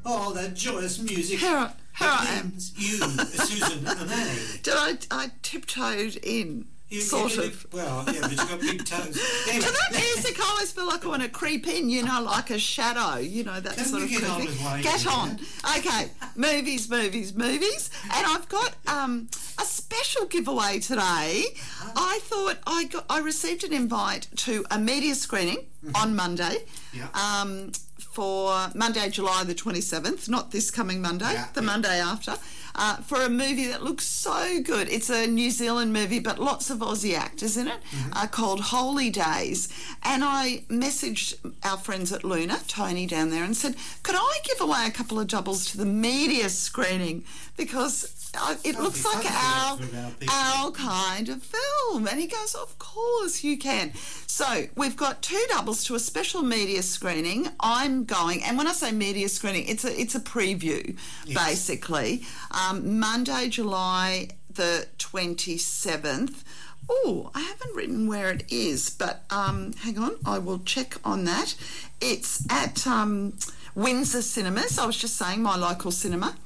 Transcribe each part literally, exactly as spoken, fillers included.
Oh, that joyous music. Here, I- here I am. You, Susan O'Malley. Did I, I tiptoed in, You, sort you, of. Well, yeah, but you've got big toes. Anyway, To that music, I always feel like I want to creep in, you know, like a shadow, you know, that Can sort we of get on creeping. with why Get you're on. Okay, movies, movies, movies. And I've got um, a special giveaway today. I thought I got, I received an invite to a media screening Mm-hmm. on Monday. Yeah. Um, for Monday, July the twenty-seventh, not this coming Monday, Yeah, the yeah. Monday after, uh, for a movie that looks so good. It's a New Zealand movie, but lots of Aussie actors in it, Mm-hmm. uh, called Holy Days. And I messaged our friends at Luna, Tony down there, and said, could I give away a couple of doubles to the media screening? Because uh, it That'd looks be like fun our, for our people. our kind of film. And he goes, of course you can. So we've got two doubles to a special media screening. I'm going, and when I say media screening, it's a it's a preview, Yes. basically. Um, Monday, July the twenty-seventh. Oh, I haven't written where it is, but um, hang on, I will check on that. It's at um, Windsor Cinemas. I was just saying, my local cinema.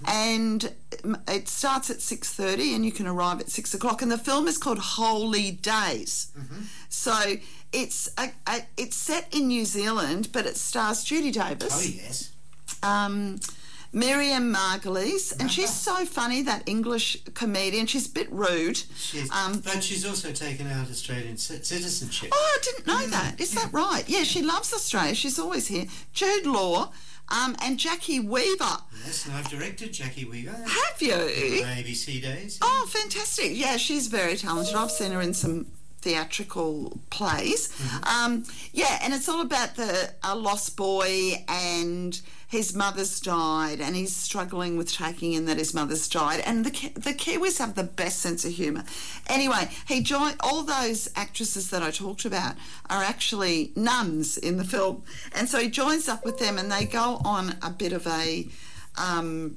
And it starts at six thirty and you can arrive at six o'clock. And the film is called Holy Days. Mm-hmm. So it's a, a, it's set in New Zealand, but it stars Judy Davis, Oh, yes. um, Miriam Margolyes, and she's so funny, that English comedian. She's a bit rude. She's, Um, but she's also taken out Australian ci- citizenship. Oh, I didn't know Yeah, that. Is yeah. that right? Yeah, she loves Australia. She's always here. Jude Law um, and Jackie Weaver. Yes, and I've directed Jackie Weaver. Have you? A B C days. Oh, fantastic. Yeah, she's very talented. I've seen her in some theatrical plays. Mm-hmm. Um, yeah, and it's all about the a lost boy, and his mother's died, and he's struggling with taking in that his mother's died. And the Ki- the Kiwis have the best sense of humour. Anyway, he joined all those actresses that I talked about are actually nuns in the film, and so he joins up with them, and they go on a bit of a um,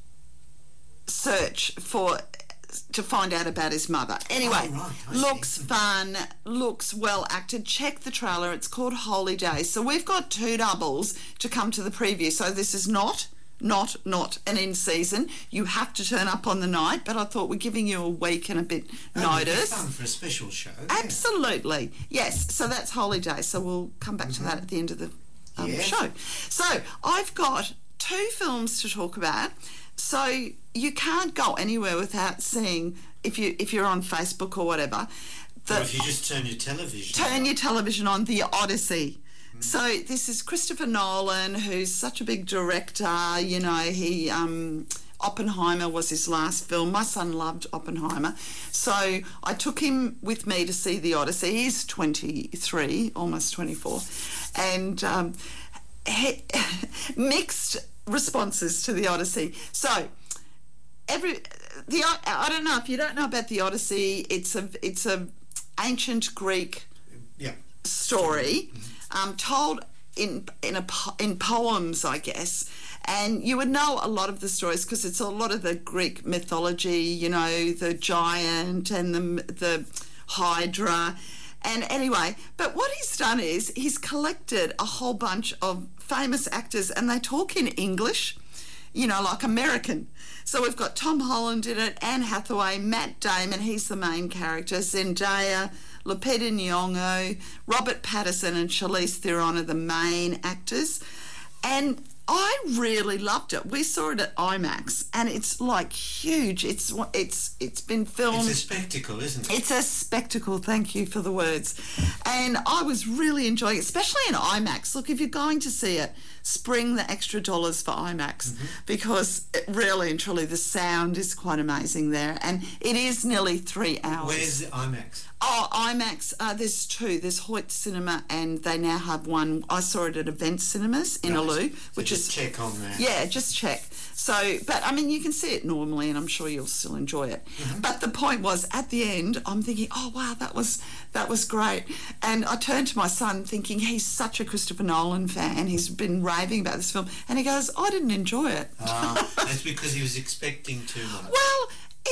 search for to find out about his mother. Anyway, Oh, right, I looks see. fun, looks well acted. Check the trailer. It's called Holy Days. So we've got two doubles to come to the preview. So this is not, not, not an in season. You have to turn up on the night, but I thought we're giving you a week and a bit That would be notice. fun for a special show. yeah. Absolutely. Yes. So that's Holy Days. So we'll come back to that at the end of the um, Yes. show. So I've got two films to talk about. So you can't go anywhere without seeing, if you if you're on Facebook or whatever, Or if you just turn your television turn on. your television on, The Odyssey. So this is Christopher Nolan, who's such a big director. You know, he um, Oppenheimer was his last film. My son loved Oppenheimer, so I took him with me to see The Odyssey. He's twenty-three, almost twenty-four, and um, he, mixed responses to The Odyssey. So every the I don't know if you don't know about The Odyssey. It's a it's a ancient Greek Yeah. story, um, told in in a po- in poems, I guess. And you would know a lot of the stories because it's a lot of the Greek mythology. You know, the giant and the the Hydra. And anyway, but what he's done is he's collected a whole bunch of famous actors, and they talk in English, you know, like American. So we've got Tom Holland in it, Anne Hathaway, Matt Damon, he's the main character, Zendaya, Lupita Nyong'o, Robert Pattinson and Charlize Theron are the main actors. And I really loved it. We saw it at IMAX, and it's like huge. It's it's it's been filmed. It's a spectacle, isn't it? It's a spectacle, thank you for the words. And I was really enjoying it, especially in IMAX. Look, if you're going to see it, spring the extra dollars for IMAX, Mm-hmm. because it really and truly the sound is quite amazing there. And it is nearly three hours. Where's the IMAX? Oh, IMAX, uh, there's two. There's Hoyt Cinema, and they now have one. I saw it at Event Cinemas in Right. Aloo, So which just is... check on that. Yeah, just check. So, but I mean, you can see it normally, and I'm sure you'll still enjoy it. Mm-hmm. But the point was, at the end, I'm thinking, oh wow, that was that was great. And I turned to my son, thinking he's such a Christopher Nolan fan. He's been raving about this film, and he goes, I didn't enjoy it. Ah, that's because he was expecting too much. Well, it's funny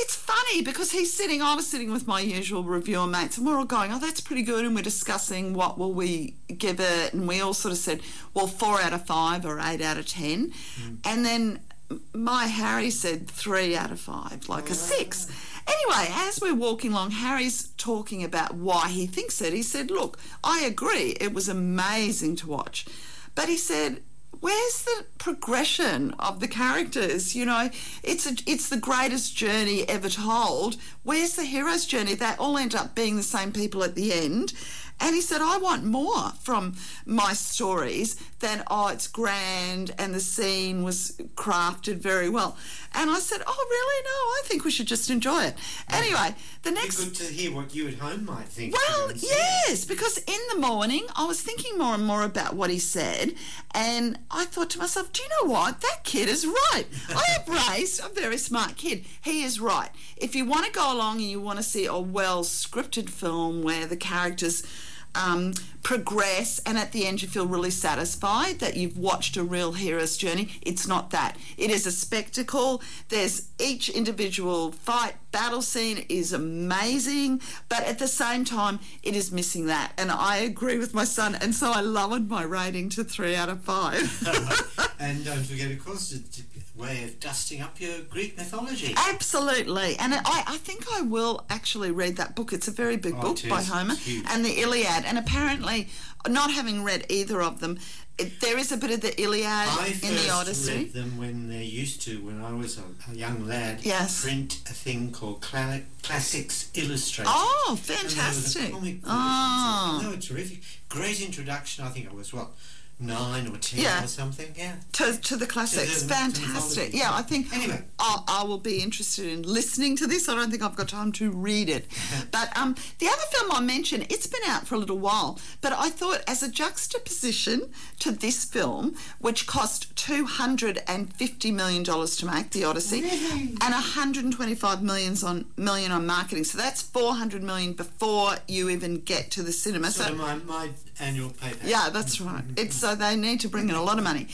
funny because he's sitting, I was sitting with my usual reviewer mates and we're all going, oh, that's pretty good. And we're discussing what will we give it. And we all sort of said, well, four out of five or eight out of ten. Mm. And then my Harry said three out of five, like oh. a six. Anyway, as we're walking along, Harry's talking about why he thinks it. He said, look, I agree, it was amazing to watch. But he said, where's the progression of the characters? You know, it's a, it's the greatest journey ever told. Where's the hero's journey? They all end up being the same people at the end. And he said, I want more from my stories than, oh, it's grand and the scene was crafted very well. And I said, oh, really? No, I think we should just enjoy it. Anyway, the next... It'd be good to hear what you at home might think. Well, yes, because in the morning I was thinking more and more about what he said, and I thought to myself, do you know what? That kid is right. I have raised a very smart kid. He is right. If you want to go along and you want to see a well-scripted film where the characters... Um, progress and at the end you feel really satisfied that you've watched a real hero's journey. It's not that. It is a spectacle. There's each individual fight battle scene is amazing, but at the same time it is missing that, and I agree with my son, and so I lowered my rating to three out of five. And don't forget, of course, it's a way of dusting up your Greek mythology. Absolutely. And I, I think I will actually read that book. It's a very big oh, book by Homer, and the Iliad, and apparently, not having read either of them, it, there is a bit of the Iliad I in the Odyssey. I first read them when they used to, when I was a, a young lad, yes. print a thing called Cla- Classics Illustrated. Oh, fantastic. And they were the comic oh. They were terrific. Great introduction. I think I was, what, nine or ten yeah. or something, yeah. To, to the classics, to the, fantastic. To the yeah, I think anyway. I'll, I will be interested in listening to this. I don't think I've got time to read it. But um, the other film I mentioned, it's been out for a little while, but I thought as a juxtaposition to this film, which cost two hundred fifty million dollars to make, The Odyssey, really? and one hundred twenty-five million on, million on marketing. So that's four hundred million dollars before you even get to the cinema. So, so my, my annual payback. Yeah, that's right. It's so they need to bring in a lot of money.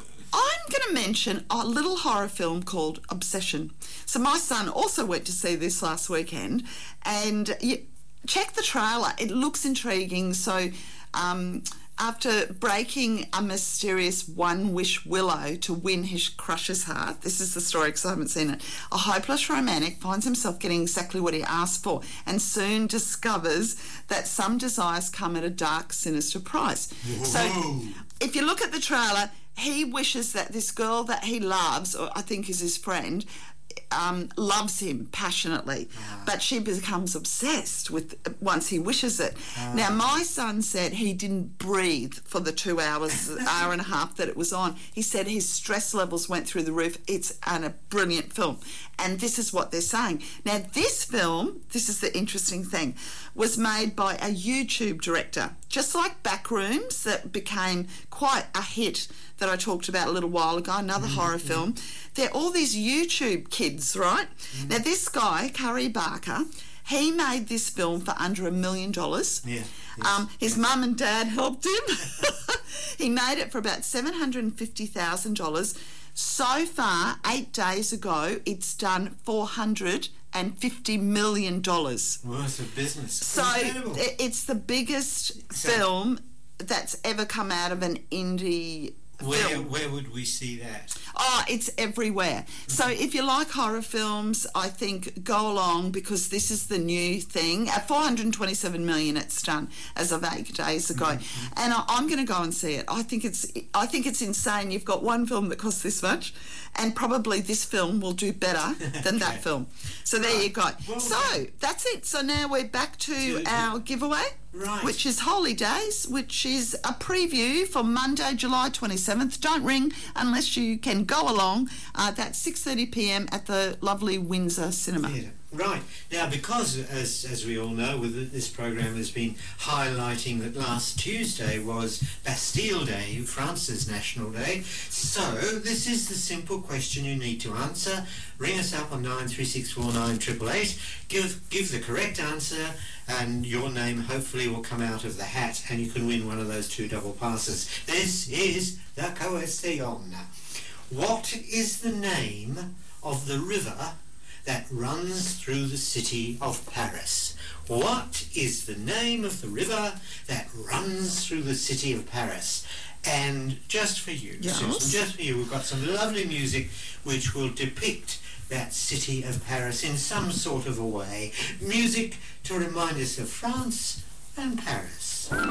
I'm going to mention a little horror film called Obsession. So my son also went to see this last weekend, and you, check the trailer. It looks intriguing. So um, after breaking a mysterious one-wish willow to win his crush's heart, this is the story because I haven't seen it, a hopeless romantic finds himself getting exactly what he asked for and soon discovers that some desires come at a dark, sinister price. Whoa. So if you look at the trailer, he wishes that this girl that he loves, or I think is his friend, um, loves him passionately, ah. but she becomes obsessed with once he wishes it. Ah. Now, my son said he didn't breathe for the two hours, hour and a half that it was on. He said his stress levels went through the roof. It's an, a brilliant film. And this is what they're saying. Now, this film, this is the interesting thing, was made by a YouTube director, just like Backrooms, that became quite a hit that I talked about a little while ago, another mm-hmm. horror film. They're all these YouTube kids, right? Mm-hmm. Now, this guy, Curry Barker, he made this film for under a million dollars. Yeah. Yes, um, his yes. mum and dad helped him. He made it for about seven hundred fifty thousand dollars. So far, eight days ago, it's done four hundred fifty million dollars. Worth of business. So Incredible. It's the biggest so, film that's ever come out of an indie Where film. Where would we see that? Oh, it's everywhere. Mm-hmm. So if you like horror films, I think go along because this is the new thing. At four hundred twenty-seven million, it's done as of eight days ago, mm-hmm. and I, I'm going to go and see it. I think it's I think it's insane. You've got one film that costs this much, and probably this film will do better than okay. that film. So there right. you go. Well, so that's it. So now we're back to, to our giveaway. Right. Which is Holy Days, which is a preview for Monday, July twenty-seventh. Don't ring unless you can go along. Uh, that's six thirty p m at the lovely Windsor Cinema. Theatre. Right. Now, because, as as we all know, with this program has been highlighting that last Tuesday was Bastille Day, France's National Day, so this is the simple question you need to answer. Ring us up on nine three six four nine eight eight eight, give, give the correct answer, and your name hopefully will come out of the hat, and you can win one of those two double passes. This is the Question. What is the name of the river that runs through the city of Paris. What is the name of the river that runs through the city of Paris? And just for you, Yes. Susan, just for you, we've got some lovely music which will depict that city of Paris in some sort of a way. Music to remind us of France and Paris.